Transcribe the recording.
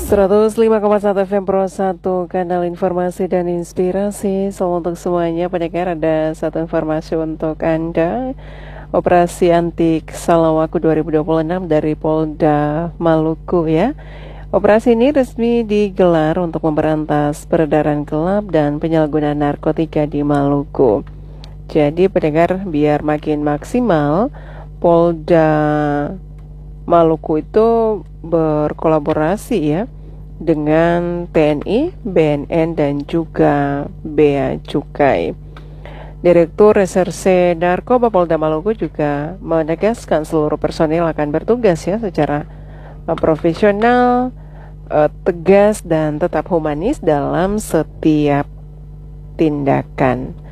105,1 FM Pro 1, kanal informasi dan inspirasi. Selamat untuk semuanya pendengar, ada satu informasi untuk Anda. Operasi anti Salawaku 2026 dari Polda Maluku ya. Operasi ini resmi digelar untuk memberantas peredaran gelap dan penyalahgunaan narkotika di Maluku. Jadi pendengar, biar makin maksimal, Polda Maluku itu berkolaborasi ya dengan TNI, BNN dan juga Bea Cukai. Direktur Reserse Narkoba Polda Maluku juga menegaskan seluruh personil akan bertugas ya secara profesional, tegas dan tetap humanis dalam setiap tindakan.